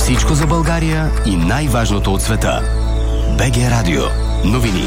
Всичко за България и най-важното от света. БГ Радио. Новини.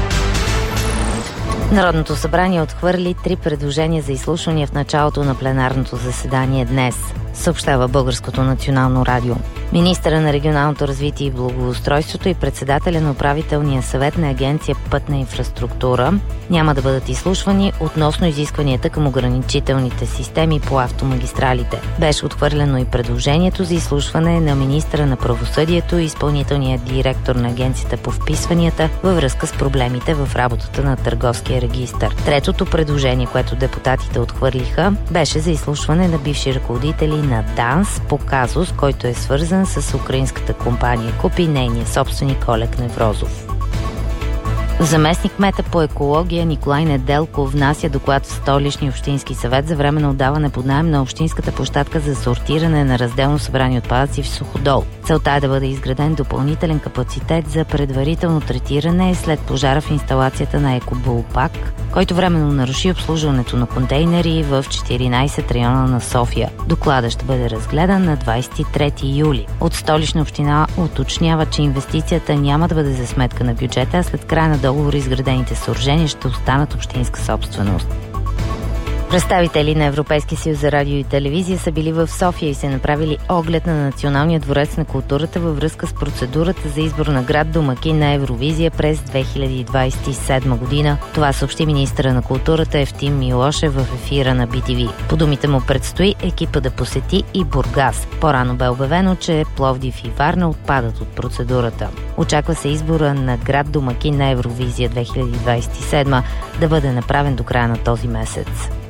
Народното събрание отхвърли 3 предложения за изслушвания в началото на пленарното заседание днес, съобщава Българското национално радио. Министъра на регионалното развитие и благоустройството и председателя на управителния съвет на Агенция Пътна инфраструктура няма да бъдат изслушвани относно изискванията към ограничителните системи по автомагистралите. Беше отхвърлено и предложението за изслушване на министъра на правосъдието и изпълнителния директор на Агенцията по вписванията във връзка с проблемите в работата на Търговския регистър. Третото предложение, което депутатите отхвърлиха, беше за изслушване на бивши ръководители на ДАНС по казус, който е свързан с украинската компания Купи, нейния собственик Олег Неврозов. Заместник кмета по екология Николай Неделков внася доклад в Столичния общински съвет за временно отдаване под наем на общинската площадка за сортиране на разделно събрани отпадъци в Суходол. Целта е да бъде изграден допълнителен капацитет за предварително третиране след пожара в инсталацията на Екобулпак, който временно наруши обслужването на контейнери в 14 района на София. Докладът ще бъде разгледан на 23 юли. От Столична община уточнява, че инвестицията няма да бъде за сметка на бюджета, а след края на договор изградените съоръжения ще останат общинска собственост. Представители на Европейския съюз за радио и телевизия са били в София и се направили оглед на Националния дворец на културата във връзка с процедурата за избор на град домакин на Евровизия през 2027 година. Това съобщи министъра на културата Евтим Милошев в ефира на BTV. По думите му предстои екипа да посети и Бургас. По-рано бе обявено, че Пловдив и Варна отпадат от процедурата. Очаква се избора на град домакин на Евровизия 2027 да бъде направен до края на този месец.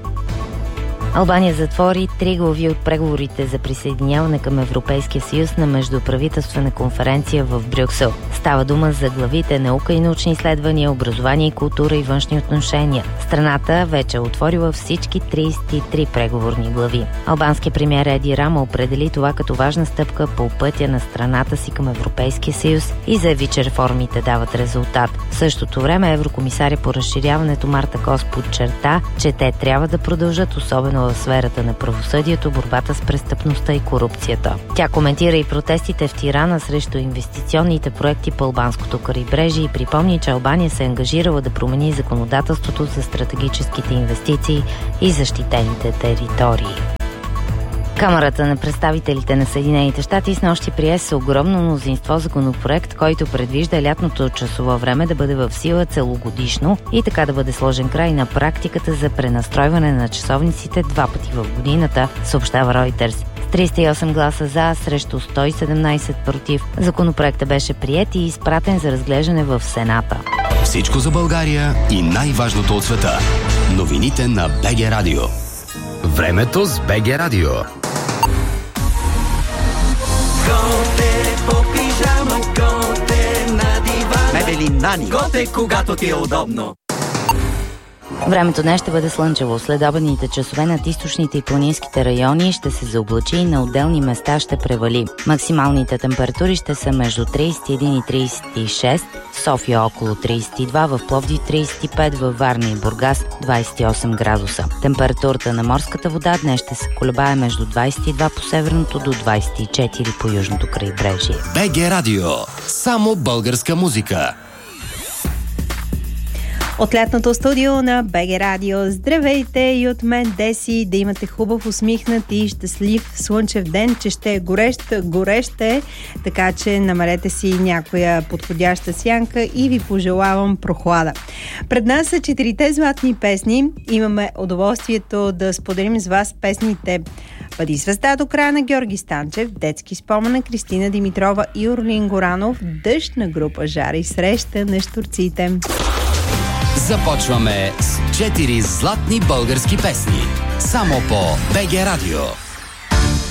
Албания затвори 3 глави от преговорите за присъединяване към Европейския съюз на междуправителствена конференция в Брюксел. Става дума за главите наука и научни изследвания, образование и култура и външни отношения. Страната вече е отворила всички 33 преговорни глави. Албанският премиер Еди Рама определи това като важна стъпка по пътя на страната си към Европейския съюз и заяви, че реформите дават резултат. В същото време еврокомисаря по разширяването Марта Кос подчерта, че те трябва да продължат, особено в сферата на правосъдието, борбата с престъпността и корупцията. Тя коментира и протестите в Тирана срещу инвестиционните проекти по албанското крайбрежие и припомни, че Албания се е ангажирала да промени законодателството за стратегическите инвестиции и защитените територии. Камарата на представителите на Съединените щати снощи прие с огромно мнозинство законопроект, който предвижда лятното часово време да бъде в сила целогодишно и така да бъде сложен край на практиката за пренастройване на часовниците 2 пъти в годината, съобщава Reuters. С 308 гласа за срещу 117 против. Законопроектът беше приет и изпратен за разглеждане в Сената. Всичко за България и най-важното от света. Новините на БГ Радио. Времето с БГ Радио. Готе по пижама, готе на дивана. Мебели Нани. Готе, когато ти е удобно. Времето днес ще бъде слънчево. Следобедните часове над източните и планинските райони ще се заоблачи и на отделни места ще превали. Максималните температури ще са между 31 и 36, в София около 32, в Пловдив 35, във Варна и Бургас 28 градуса. Температурата на морската вода днес ще се колебае между 22 по северното до 24 по южното крайбрежие. БГ Радио. Само българска музика. От лятното студио на БГ Радио. Здравейте и от мен, Деси, да имате хубав, усмихнат и щастлив слънчев ден, че ще е горещ е, така че намерете си някоя подходяща сянка и ви пожелавам прохлада. Пред нас са 4 златни песни. Имаме удоволствието да споделим с вас песните "Бъди звезда до края" на Георги Станчев, "Детски спомен" на Кристина Димитрова и Орлин Горанов, "Дъжд" на група Жара и среща на Щурците. Започваме с 4 златни български песни. Само по БГ Радио.